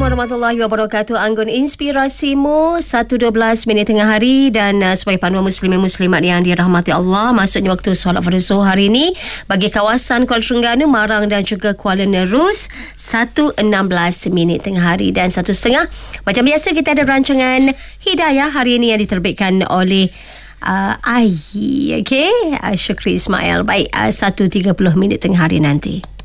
warahmatullahi wabarakatuh. Anggun Inspirasimu 1:12 tengah hari. Dan sebagai panduan muslimin muslimat yang dirahmati Allah, maksudnya waktu solat fardu zuhur hari ini bagi kawasan Kuala Terengganu, Marang dan juga Kuala Nerus 1:16 tengah hari. Dan 1:30 macam biasa kita ada rancangan Hidayah hari ini yang diterbitkan oleh Syukri Ismail. Baik, 1:30 tengah hari nanti.